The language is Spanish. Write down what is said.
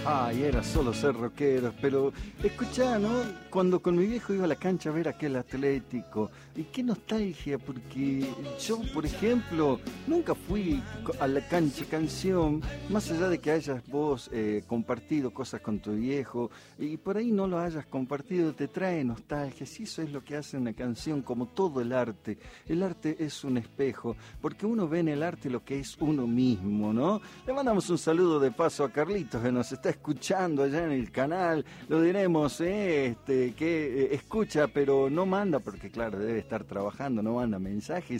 Ay, era solo ser rockeros, pero escuchá, ¿no? Cuando con mi viejo iba a la cancha a ver aquel Atlético, y qué nostalgia, porque yo, por ejemplo, nunca fui a la cancha canción, más allá de que hayas vos compartido cosas con tu viejo, y por ahí no lo hayas compartido, te trae nostalgia, si eso es lo que hace una canción, como todo el arte es un espejo, porque uno ve en el arte lo que es uno mismo, ¿no? Le mandamos un saludo de paso a Carlitos, que nos está escuchando allá en el canal, lo diremos, que escucha pero no manda, porque claro, debe estar trabajando, no manda mensajes,